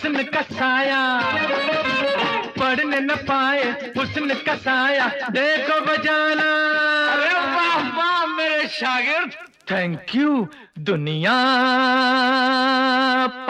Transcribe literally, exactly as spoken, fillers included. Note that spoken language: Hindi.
हुस्न का साया पढ़ने न पाए, हुस्न का साया देखो बजाना। अरे वाह वाह मेरे शागिर्द, थैंक यू दुनिया